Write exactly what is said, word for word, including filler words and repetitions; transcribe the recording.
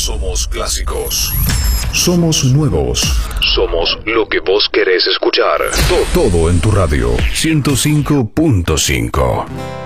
Somos clásicos. Somos nuevos. Somos lo que vos querés escuchar. Todo, todo en tu radio. ciento cinco punto cinco.